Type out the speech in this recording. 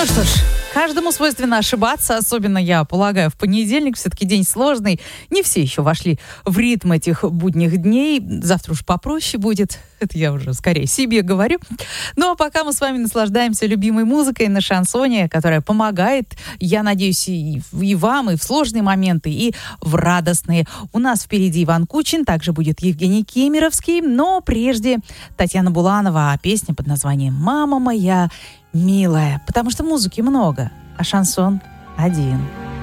что ж, каждому свойственно ошибаться, особенно, я полагаю, в понедельник. Все-таки день сложный. Не все еще вошли в ритм этих будних дней. Завтра уж попроще будет. Это я уже скорее себе говорю. Ну, а пока мы с вами наслаждаемся любимой музыкой на шансоне, которая помогает, я надеюсь, и вам, и в сложные моменты, и в радостные. У нас впереди Иван Кучин, также будет Евгений Кемеровский, но прежде Татьяна Буланова, а песня под названием «Мама моя милая», потому что музыки много, а шансон один.